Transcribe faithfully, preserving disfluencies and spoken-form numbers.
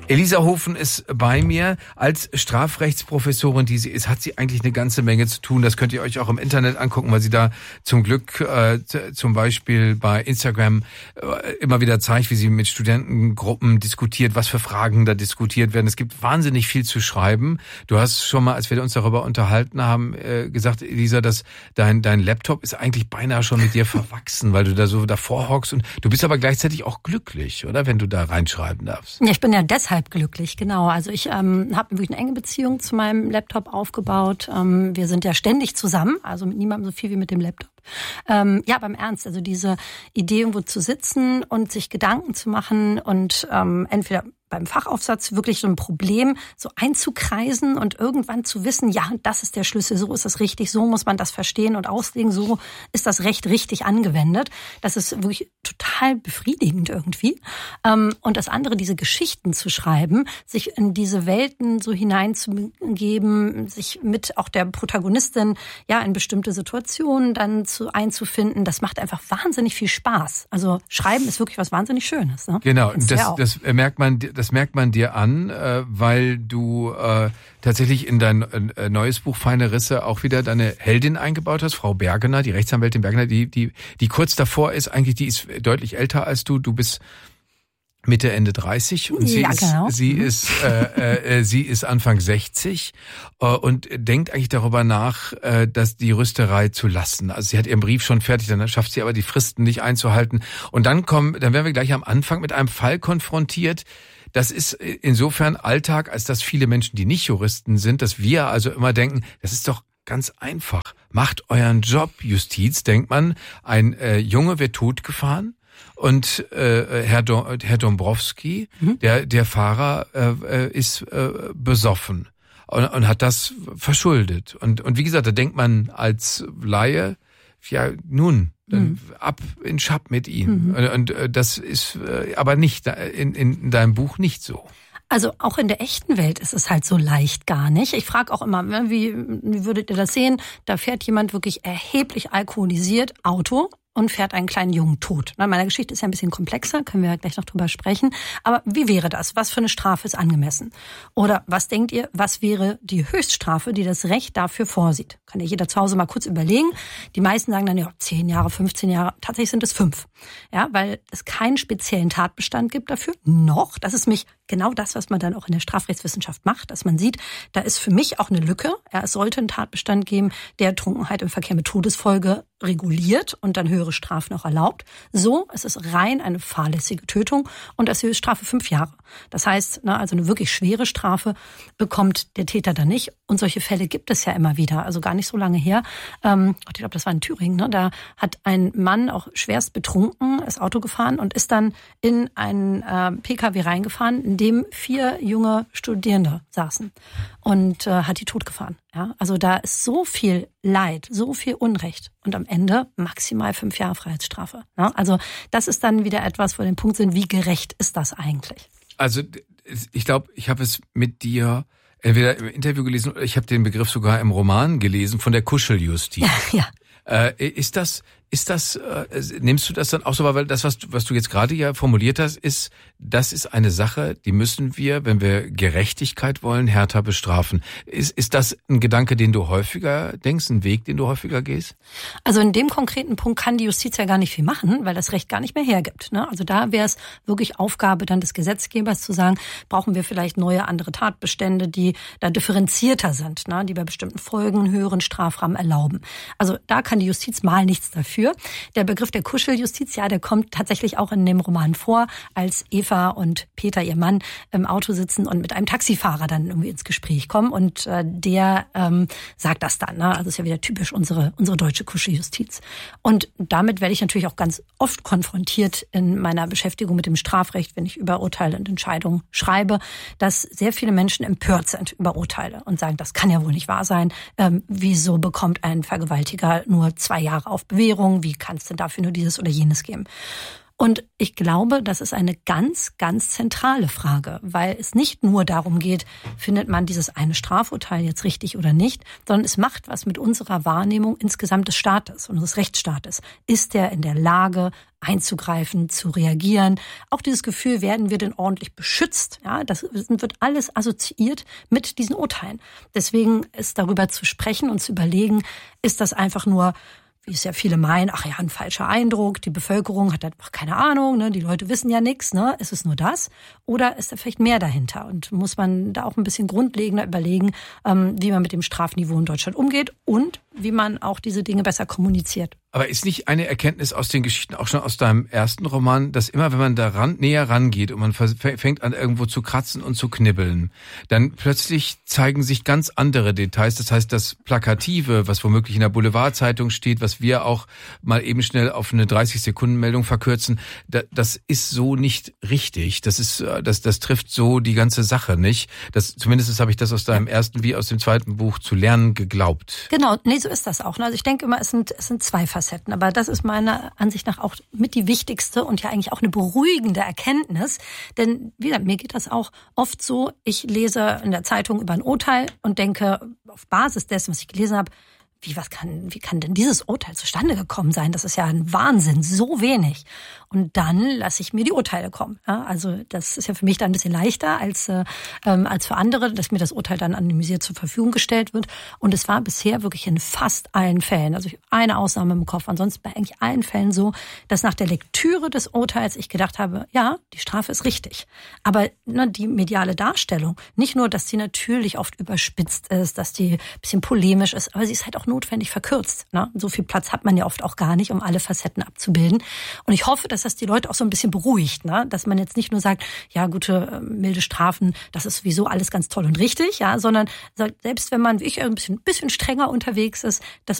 Elisa Hofen ist bei mir. Als Strafrechtsprofessorin, die sie ist, hat sie eigentlich eine ganze Menge zu tun. Das könnt ihr euch auch im Internet angucken, weil sie da zum Glück äh, z- zum Beispiel bei Instagram äh, immer wieder zeigt, wie sie mit Studentengruppen diskutiert, was für Fragen da diskutiert werden. Es gibt wahnsinnig viel zu schreiben. Du hast schon mal, als wir uns darüber unterhalten haben, äh, gesagt, Elisa, dass dein dein Laptop ist eigentlich beinahe schon mit dir verwachsen, weil du da so davor hockst und du bist aber gleichzeitig auch glücklich, oder? Wenn du da reinschreiben darfst. Ja, ich bin ja deshalb glücklich, genau. Also ich ähm, habe wirklich eine enge Beziehung zu meinem Laptop aufgebaut. Ähm, wir sind ja ständig zusammen, also mit niemandem so viel wie mit dem Laptop. Ähm, ja, beim Ernst, also diese Idee, irgendwo zu sitzen und sich Gedanken zu machen und ähm, entweder beim Fachaufsatz wirklich so ein Problem so einzukreisen und irgendwann zu wissen, ja, das ist der Schlüssel, so ist das richtig, so muss man das verstehen und auslegen, so ist das Recht richtig angewendet. Das ist wirklich total befriedigend irgendwie. Und das andere, diese Geschichten zu schreiben, sich in diese Welten so hineinzugeben, sich mit auch der Protagonistin ja in bestimmte Situationen dann zu einzufinden, das macht einfach wahnsinnig viel Spaß. Also Schreiben ist wirklich was wahnsinnig Schönes. Ne? Genau, das, das merkt man, das merkt man dir an, äh, weil du äh, tatsächlich in dein äh, neues Buch Feine Risse auch wieder deine Heldin eingebaut hast, Frau Bergener, die Rechtsanwältin Bergener, die die die kurz davor ist, eigentlich die ist deutlich älter als du. Du bist Mitte, Ende dreißig und sie ja, ist genau. sie ist äh, äh, sie ist Anfang sechzig äh, und denkt eigentlich darüber nach, äh, dass die Rüsterei zu lassen. Also sie hat ihren Brief schon fertig, dann schafft sie aber die Fristen nicht einzuhalten und dann kommen, dann werden wir gleich am Anfang mit einem Fall konfrontiert. Das ist insofern Alltag, als dass viele Menschen, die nicht Juristen sind, dass wir also immer denken, das ist doch ganz einfach. Macht euren Job, Justiz, denkt man. Ein äh, Junge wird totgefahren und äh, Herr, Do- Herr Dombrowski, mhm. der der Fahrer, äh, ist äh, besoffen und, und hat das verschuldet. Und und wie gesagt, da denkt man als Laie, ja nun, dann mhm. ab in Schapp mit ihm. Mhm. Und, und das ist äh, aber nicht in, in deinem Buch nicht so. Also auch in der echten Welt ist es halt so leicht gar nicht. Ich frage auch immer, wie, wie würdet ihr das sehen? Da fährt jemand wirklich erheblich alkoholisiert Auto und fährt einen kleinen Jungen tot. Meine Geschichte ist ja ein bisschen komplexer, können wir ja gleich noch drüber sprechen. Aber wie wäre das? Was für eine Strafe ist angemessen? Oder was denkt ihr, was wäre die Höchststrafe, die das Recht dafür vorsieht? Kann ja jeder zu Hause mal kurz überlegen. Die meisten sagen dann, ja, zehn Jahre, fünfzehn Jahre. Tatsächlich sind es fünf. Ja, weil es keinen speziellen Tatbestand gibt dafür. Noch. Das ist mich genau das, was man dann auch in der Strafrechtswissenschaft macht, dass man sieht, da ist für mich auch eine Lücke. Ja, es sollte einen Tatbestand geben, der Trunkenheit im Verkehr mit Todesfolge reguliert und dann höhere Strafen auch erlaubt. So, es ist rein eine fahrlässige Tötung und das ist Strafe fünf Jahre. Das heißt, ne, also eine wirklich schwere Strafe bekommt der Täter dann nicht. Und solche Fälle gibt es ja immer wieder, also gar nicht so lange her. Ähm, ich glaube, das war in Thüringen. Ne, da hat ein Mann auch schwerst betrunken das Auto gefahren und ist dann in einen äh, P K W reingefahren, in dem vier junge Studierende saßen und äh, hat die totgefahren. Ja, also da ist so viel Leid, so viel Unrecht und am Ende maximal fünf Jahre Freiheitsstrafe. Ja, also das ist dann wieder etwas, wo wir den Punkt sind, wie gerecht ist das eigentlich? Also ich glaube, ich habe es mit dir entweder im Interview gelesen oder ich habe den Begriff sogar im Roman gelesen von der Kuscheljustiz. Ja. Äh, ist das, ist das, äh, nimmst du das dann auch so, weil das, was du, was du jetzt gerade ja formuliert hast, ist, das ist eine Sache, die müssen wir, wenn wir Gerechtigkeit wollen, härter bestrafen. Ist, ist das ein Gedanke, den du häufiger denkst, ein Weg, den du häufiger gehst? Also in dem konkreten Punkt kann die Justiz ja gar nicht viel machen, weil das Recht gar nicht mehr hergibt. Ne? Also da wäre es wirklich Aufgabe dann des Gesetzgebers zu sagen, brauchen wir vielleicht neue, andere Tatbestände, die da differenzierter sind, ne? Die bei bestimmten Folgen einen höheren Strafrahmen erlauben. Also da kann die Justiz mal nichts dafür. Der Begriff der Kuscheljustiz, ja, der kommt tatsächlich auch in dem Roman vor, als Eva und Peter, ihr Mann, im Auto sitzen und mit einem Taxifahrer dann irgendwie ins Gespräch kommen und äh, der ähm, sagt das dann. Ne? Also ist ja wieder typisch unsere unsere deutsche Kuscheljustiz. Und damit werde ich natürlich auch ganz oft konfrontiert in meiner Beschäftigung mit dem Strafrecht, wenn ich über Urteile und Entscheidungen schreibe, dass sehr viele Menschen empört sind über Urteile und sagen, das kann ja wohl nicht wahr sein. Ähm, wieso bekommt ein Vergewaltiger nur zwei Jahre auf Bewährung? Wie kann es denn dafür nur dieses oder jenes geben? Und ich glaube, das ist eine ganz, ganz zentrale Frage, weil es nicht nur darum geht, findet man dieses eine Strafurteil jetzt richtig oder nicht, sondern es macht was mit unserer Wahrnehmung insgesamt des Staates, unseres Rechtsstaates. Ist der in der Lage, einzugreifen, zu reagieren? Auch dieses Gefühl, werden wir denn ordentlich beschützt? Ja, das wird alles assoziiert mit diesen Urteilen. Deswegen ist darüber zu sprechen und zu überlegen, ist das einfach nur, wie es ja viele meinen, ach ja, ein falscher Eindruck, die Bevölkerung hat einfach keine Ahnung, ne, die Leute wissen ja nichts, ne, ist es nur das? Oder ist da vielleicht mehr dahinter? Und muss man da auch ein bisschen grundlegender überlegen, ähm, wie man mit dem Strafniveau in Deutschland umgeht und wie man auch diese Dinge besser kommuniziert. Aber ist nicht eine Erkenntnis aus den Geschichten, auch schon aus deinem ersten Roman, dass immer, wenn man da ran, näher rangeht und man fängt an, irgendwo zu kratzen und zu knibbeln, dann plötzlich zeigen sich ganz andere Details. Das heißt, das Plakative, was womöglich in der Boulevardzeitung steht, was wir auch mal eben schnell auf eine dreißig-Sekunden-Meldung verkürzen, das ist so nicht richtig. Das ist, das, das trifft so die ganze Sache nicht. Das, zumindest habe ich das aus deinem ersten wie aus dem zweiten Buch zu lernen geglaubt. Genau, nee, so ist das auch. Also ich denke immer, es sind, es sind zwei Facetten. Aber das ist meiner Ansicht nach auch mit die wichtigste und ja eigentlich auch eine beruhigende Erkenntnis. Denn wie gesagt, mir geht das auch oft so, ich lese in der Zeitung über ein Urteil und denke auf Basis dessen, was ich gelesen habe, Wie, was kann, wie kann denn dieses Urteil zustande gekommen sein? Das ist ja ein Wahnsinn, so wenig. Und dann lasse ich mir die Urteile kommen. Ja, also das ist ja für mich dann ein bisschen leichter als äh, ähm, als für andere, dass mir das Urteil dann anonymisiert zur Verfügung gestellt wird. Und es war bisher wirklich in fast allen Fällen, also eine Ausnahme im Kopf, ansonsten bei eigentlich allen Fällen so, dass nach der Lektüre des Urteils ich gedacht habe, ja, die Strafe ist richtig. Aber ne, die mediale Darstellung, nicht nur, dass sie natürlich oft überspitzt ist, dass die ein bisschen polemisch ist, aber sie ist halt auch notwendig verkürzt. Ne? So viel Platz hat man ja oft auch gar nicht, um alle Facetten abzubilden. Und ich hoffe, dass das die Leute auch so ein bisschen beruhigt, ne? Dass man jetzt nicht nur sagt, ja, gute, äh, milde Strafen, das ist sowieso alles ganz toll und richtig, ja, sondern selbst wenn man wie ich ein bisschen, bisschen strenger unterwegs ist, dass